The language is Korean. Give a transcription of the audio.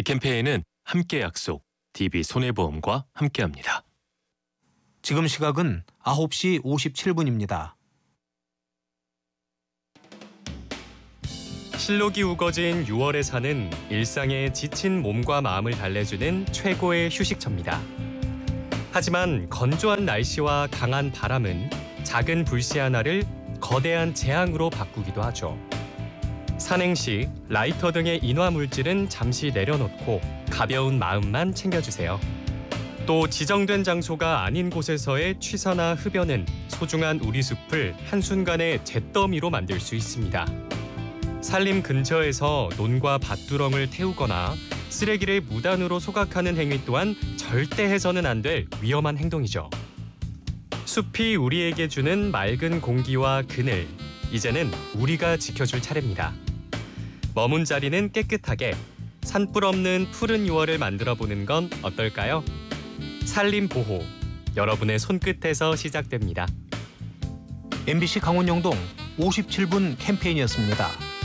이 캠페인은 함께 약속, DB손해보험과 함께합니다. 지금 시각은 9시 57분입니다. 실록이 우거진 6월의 산은 일상에 지친 몸과 마음을 달래주는 최고의 휴식처입니다. 하지만 건조한 날씨와 강한 바람은 작은 불씨 하나를 거대한 재앙으로 바꾸기도 하죠. 산행 시 라이터 등의 인화 물질은 잠시 내려놓고 가벼운 마음만 챙겨주세요. 또 지정된 장소가 아닌 곳에서의 취사나 흡연은 소중한 우리 숲을 한순간에 잿더미로 만들 수 있습니다. 산림 근처에서 논과 밭두렁을 태우거나 쓰레기를 무단으로 소각하는 행위 또한 절대 해서는 안 될 위험한 행동이죠. 숲이 우리에게 주는 맑은 공기와 그늘, 이제는 우리가 지켜줄 차례입니다. 머문 자리는 깨끗하게, 산불 없는 푸른 6월을 만들어보는 건 어떨까요? 산림 보호, 여러분의 손끝에서 시작됩니다. MBC 강원영동 57분 캠페인이었습니다.